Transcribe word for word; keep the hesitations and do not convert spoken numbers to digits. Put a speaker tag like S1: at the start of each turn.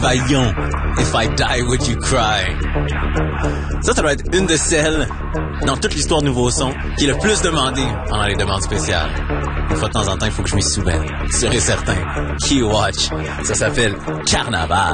S1: I young, if I die, would you cry? Ça, ça doit être une de celles, dans toute l'histoire de Nouveau Son, qui est le plus demandée pendant les demandes spéciales. Une fois de temps en temps, il faut que je m'y souvienne. Sûr et certain. Key Watch. Ça s'appelle Carnaval.